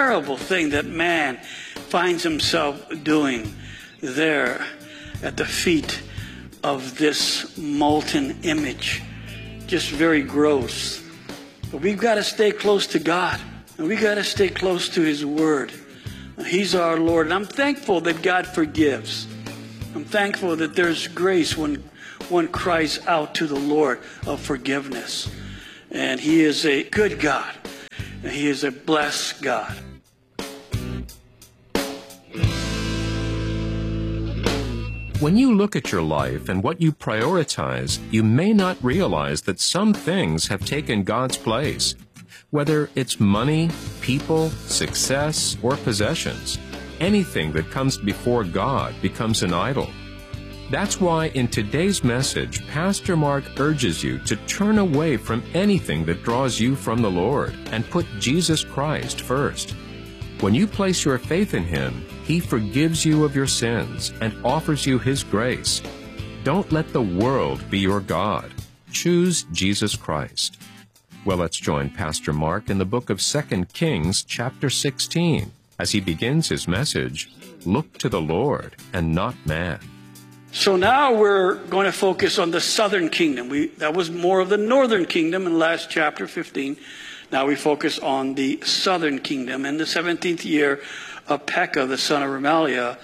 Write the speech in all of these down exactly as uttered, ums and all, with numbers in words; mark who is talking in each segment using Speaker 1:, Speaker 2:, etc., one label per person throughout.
Speaker 1: terrible thing that man finds himself doing there at the feet of this molten image. Just very gross. But we've got to stay close to God. And we've got to stay close to His Word. He's our Lord. And I'm thankful that God forgives. I'm thankful that there's grace when one cries out to the Lord of forgiveness. And He is a good God. And He is a blessed God.
Speaker 2: When you look at your life and what you prioritize, you may not realize that some things have taken God's place. Whether it's money, people, success, or possessions, anything that comes before God becomes an idol. That's why in today's message, Pastor Mark urges you to turn away from anything that draws you from the Lord and put Jesus Christ first. When you place your faith in Him, He forgives you of your sins and offers you His grace. Don't let the world be your God. Choose Jesus Christ. Well, let's join Pastor Mark in the book of Second Kings, chapter sixteen, as he begins his message, Look to the Lord and not man.
Speaker 1: So now we're going to focus on the southern kingdom. We, that was more of the northern kingdom in last chapter fifteen. Now we focus on the southern kingdom. In the seventeenth year of Pekah, the son of Remaliah,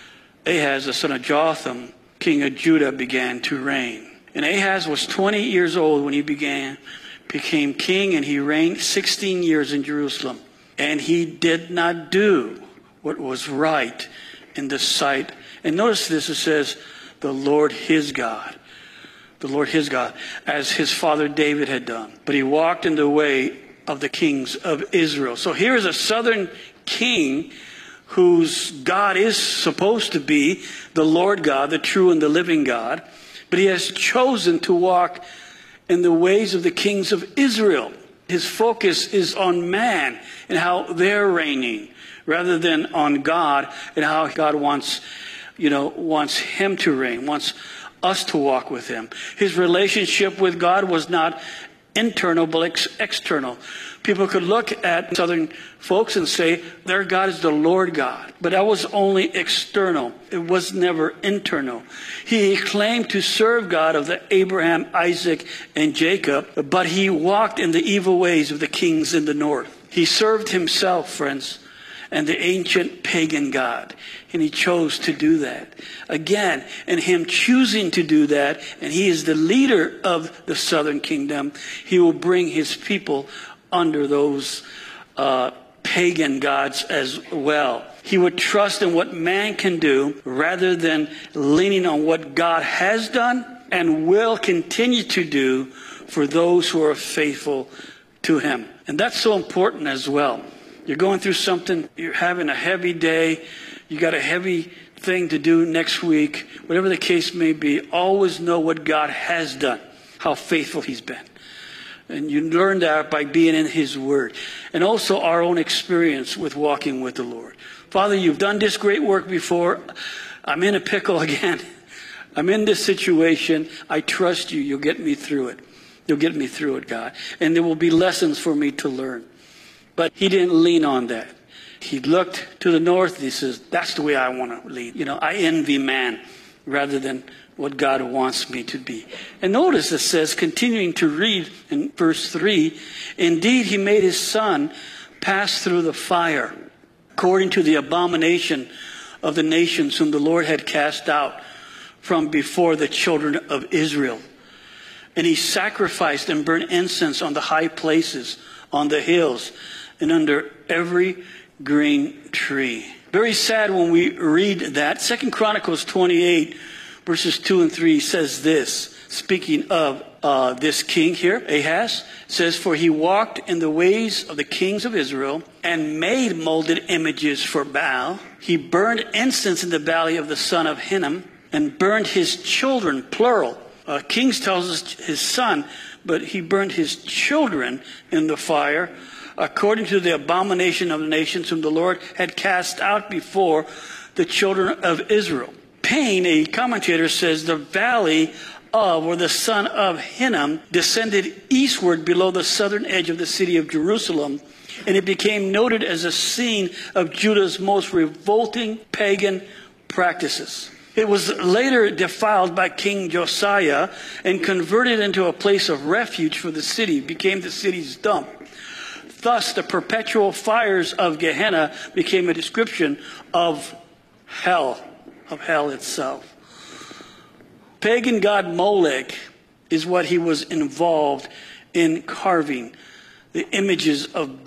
Speaker 1: Ahaz, the son of Jotham, king of Judah, began to reign. And Ahaz was twenty years old when he began, became king, and he reigned sixteen years in Jerusalem. And he did not do what was right in the sight. And notice this, it says, the Lord his God. The Lord his God, as his father David had done. But he walked in the way of the kings of Israel. So here is a southern king whose God is supposed to be the Lord God, the true and the living God. But he has chosen to walk in the ways of the kings of Israel. His focus is on man and how they're reigning, rather than on God and how God wants, you know, wants him to reign, wants us to walk with him. His relationship with God was not internal, but ex- external. People could look at southern folks and say, their God is the Lord God. But that was only external. It was never internal. He claimed to serve God of the Abraham, Isaac, and Jacob, but he walked in the evil ways of the kings in the north. He served himself, friends, and the ancient pagan God. And he chose to do that. Again, and him choosing to do that, and he is the leader of the southern kingdom, he will bring his people under those uh, pagan gods as well. He would trust in what man can do rather than leaning on what God has done and will continue to do for those who are faithful to him. And that's so important as well. You're going through something, you're having a heavy day, you got a heavy thing to do next week, whatever the case may be, always know what God has done, how faithful he's been. And you learn that by being in his word. And also our own experience with walking with the Lord. Father, you've done this great work before. I'm in a pickle again. I'm in this situation. I trust you. You'll get me through it. You'll get me through it, God. And there will be lessons for me to learn. But he didn't lean on that. He looked to the north. He says, that's the way I want to lead. You know, I envy man rather than what God wants me to be. And notice it says, continuing to read in verse three, indeed he made his son pass through the fire, according to the abomination of the nations whom the Lord had cast out from before the children of Israel. And he sacrificed and burnt incense on the high places, on the hills, and under every green tree. Very sad when we read that. Second Chronicles twenty-eight, verses two and three says this, speaking of uh, this king here, Ahaz, says, for he walked in the ways of the kings of Israel and made molded images for Baal. He burned incense in the valley of the son of Hinnom and burned his children, plural. Uh, Kings tells us his son, but he burned his children in the fire, according to the abomination of the nations whom the Lord had cast out before the children of Israel. Payne, a commentator, says the valley of, or the son of Hinnom, descended eastward below the southern edge of the city of Jerusalem and it became noted as a scene of Judah's most revolting pagan practices. It was later defiled by King Josiah and converted into a place of refuge for the city, became the city's dump. Thus, the perpetual fires of Gehenna became a description of hell, of hell itself. Pagan god Molech is what he was involved in carving, the images of